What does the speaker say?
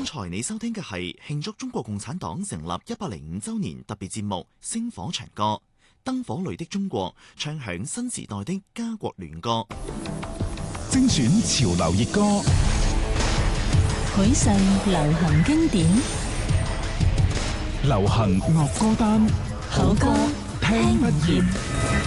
才你收聽嘅係慶祝中國共產黨成立105週年特別節目《星火長歌》，燈火裡的中國，唱響新時代的家國戀歌， 精選潮流熱歌， 許世流行經典， 流行樂歌單， 好歌聽不厭。